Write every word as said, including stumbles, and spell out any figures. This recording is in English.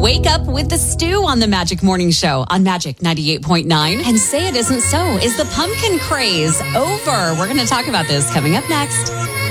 Wake up with the stew on the Magic Morning Show on Magic ninety-eight point nine. And say it isn't so. Is the pumpkin craze over? We're going to talk about this coming up next.